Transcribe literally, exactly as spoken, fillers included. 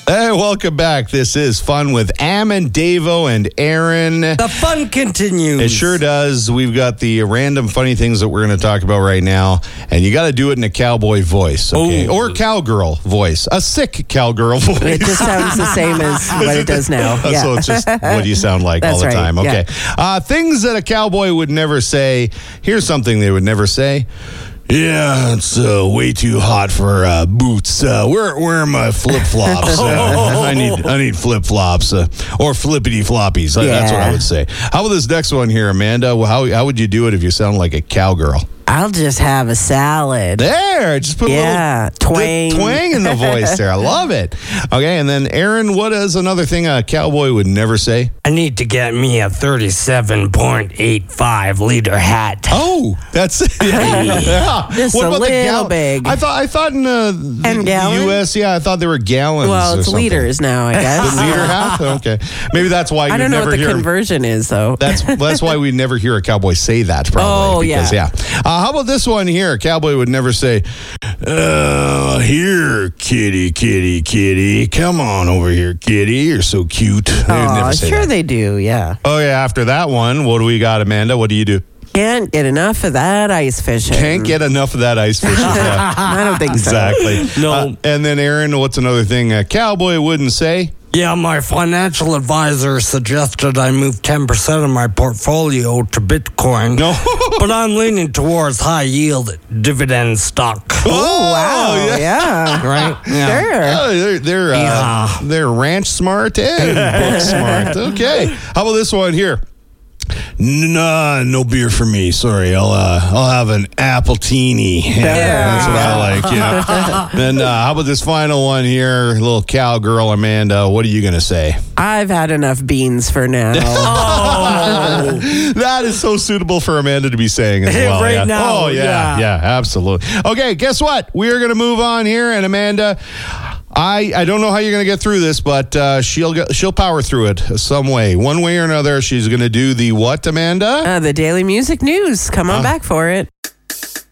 Hey, welcome back. This is Fun with Am and Davo and Aaron. The fun continues. It sure does. We've got the random funny things that we're going to talk about right now, and you got to do it in a cowboy voice, okay? Oh. Or cowgirl voice. A sick cowgirl voice. It just sounds the same as what it does now. Yeah. So it's just what you sound like all the That's right, time. Okay. yeah. Uh, things that a cowboy would never say. Here's something they would never say. Yeah, it's uh, way too hot for uh, boots. Uh, where where are my flip flops? Uh, I need I need flip flops uh, or flippity floppies. Uh, That's what I Yeah. would say. How about this next one here, Amanda? Well, How how would you do it if you sound like a cowgirl? I'll just have a salad. There, just put Yeah, a little twang. the twang in the voice there. I love it. Okay, and then Aaron, what is another thing a cowboy would never say? I need to get me a thirty-seven point eight five liter hat. Oh, that's yeah. Just What a about the little gal- big. I thought I thought in uh, the And gallon? U S, yeah, I thought they were gallons. Well, or it's something. liters now, I The guess. liter hat? Okay, maybe that's why you I don't know never what the hear. conversion is, though. That's that's why we never hear a cowboy say that. Probably. Oh, because, yeah. yeah. Uh, how about this one here? A cowboy would never say, uh, "Here, kitty, kitty, kitty, come on over here, kitty. You're so cute." They would Aw, never say sure that. they do, yeah. Oh yeah. After that one, what do we got, Amanda? What do you do? Can't get enough of that ice fishing. Can't get enough of that ice fishing. Yeah. I don't think so. Exactly. No. Uh, and then, Aaron, what's another thing a cowboy wouldn't say? Yeah, my financial advisor suggested I move ten percent of my portfolio to Bitcoin. No. But I'm leaning towards high yield dividend stock. Oh, wow. yeah. Yeah. Right? Yeah. Sure. Oh, they're they're, uh, Yeah. they're ranch smart and book smart. Okay. How about this one here? Nah, no beer for me. Sorry, I'll uh, I'll have an appletini. Yeah, that's what I like. Yeah. Then uh, how about this final one here? Little cowgirl Amanda. What are you gonna say? I've had enough beans for now. That is so suitable for Amanda to be saying as well. Right yeah. now, Oh yeah, yeah, yeah. absolutely. Okay, guess what? We are gonna move on here, and Amanda. I, I don't know how you're going to get through this, but uh, she'll get, she'll power through it some way. One way or another, she's going to do the what, Amanda? Uh, the Daily Music News. Come on back for it.